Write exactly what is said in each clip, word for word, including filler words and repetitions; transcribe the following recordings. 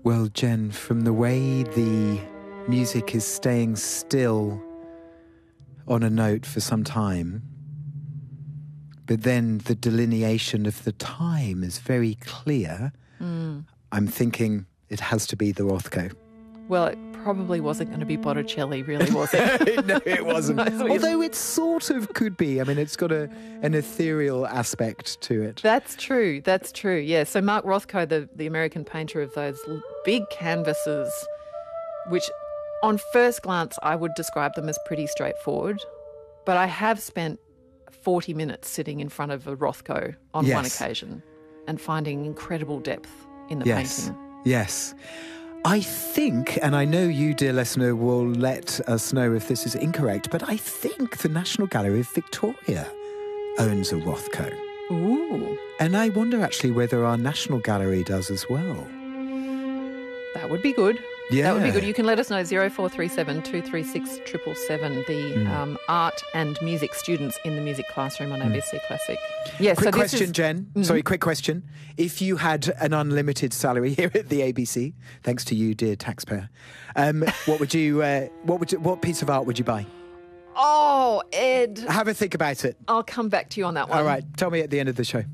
Well, Jen, from the way the music is staying still on a note for some time, but then the delineation of the time is very clear, mm. I'm thinking it has to be the Rothko. Well, it probably wasn't going to be Botticelli, really, was it? No, it wasn't. Although it sort of could be. I mean, it's got a, an ethereal aspect to it. That's true. That's true. Yeah. So Mark Rothko, the, the American painter of those big canvases, which on first glance I would describe them as pretty straightforward, but I have spent forty minutes sitting in front of a Rothko on yes. one occasion and finding incredible depth in the yes. painting. Yes. I think, and I know you, dear listener, will let us know if this is incorrect, but I think the National Gallery of Victoria owns a Rothko. Ooh. And I wonder actually whether our National Gallery does as well. That would be good. Yeah. That would be good. You can let us know, zero four three seven, two three six, seven seven seven, the mm. um, art and music students in the music classroom on A B C mm. Classic. Yeah, quick so this question, is... Jen. Mm-hmm. Sorry, quick question. If you had an unlimited salary here at the A B C, thanks to you, dear taxpayer, um, what would you, uh, what would you, what piece of art would you buy? Oh, Ed. Have a think about it. I'll come back to you on that one. All right. Tell me at the end of the show.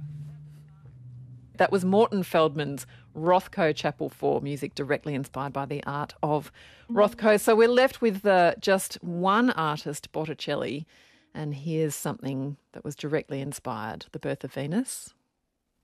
That was Morton Feldman's Rothko Chapel four, music directly inspired by the art of Rothko. So we're left with uh, just one artist, Botticelli, and here's something that was directly inspired, The Birth of Venus.